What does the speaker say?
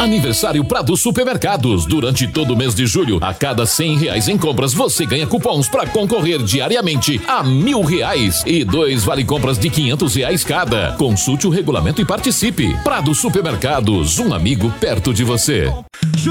Aniversário Prado Supermercados. Durante todo o mês de julho, a cada R$100 em compras, você ganha cupons para concorrer diariamente a R$1.000 e 2 vale compras de R$500 cada. Consulte o regulamento e participe. Prado Supermercados, um amigo perto de você.